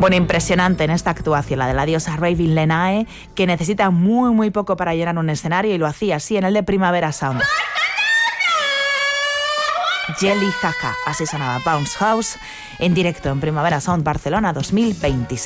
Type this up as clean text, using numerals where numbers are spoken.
Bueno, impresionante en esta actuación, la de la diosa Raven Lenae, que necesita muy, muy poco para llenar un escenario y lo hacía así en el de Primavera Sound. Jelly Jaja, así sonaba Bounce House en directo en Primavera Sound Barcelona 2026.